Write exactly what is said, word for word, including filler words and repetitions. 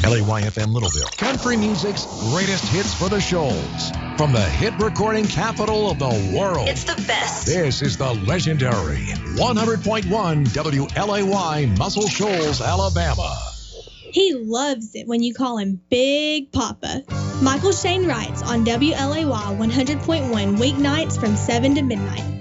L A Y F M Littleville, country music's greatest hits for the Shoals. From the hit recording capital of the world. It's the best. This is the legendary one hundred point one W L A Y Muscle Shoals, Alabama. He loves it when you call him Big Papa. Michael Shane writes on W L A Y one hundred point one weeknights from seven to midnight.